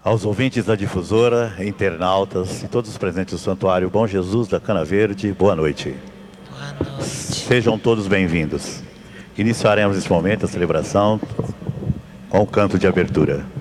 Aos ouvintes da difusora, internautas e todos os presentes do Santuário Bom Jesus da Cana Verde, boa noite. Boa noite. Sejam todos bem-vindos. Iniciaremos nesse momento a celebração com o canto de abertura.